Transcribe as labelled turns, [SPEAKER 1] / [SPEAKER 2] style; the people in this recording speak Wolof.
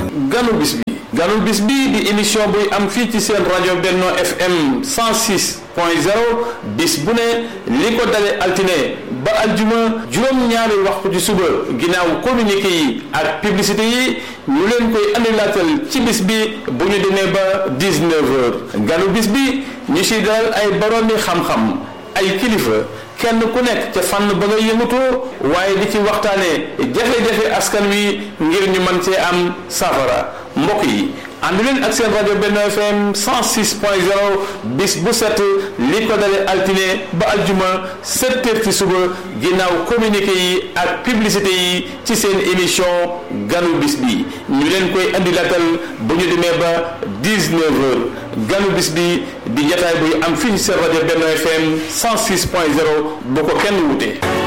[SPEAKER 1] ganu bis bi di émission buy am fii ci seen rajo Benno FM 106.0 bis bu ne li ko dale altine ba aljuma juróom-ñaari waxtu ci suba ginnaaw communiqué yi ak publicité yi ñu leen koy andilaatal ci bis bi bu ñu demee ba 19h ganu bis bi ñu si dalal ay boroomi xam-xam ay kilifa kenn ku nekk ca fànn ba nga yëngatoo waaye di ci waxtaanee jafe-jafe askan wi ngir ñu mën cee am safara mbokk yi ànd leen ak seen rajo Benno FM 106.0 bis bu set li ko dalee altine ba aljuma 7h ci suba ginnaaw communiqué yi ak publicité yi ci seen émission ganu bis bi ñu leen koy andi latal bu ñu demee ba 19h ganu bis bi di jataay buy am fii ci seen rajo Benno FM 106.0 bu ko kenn wute.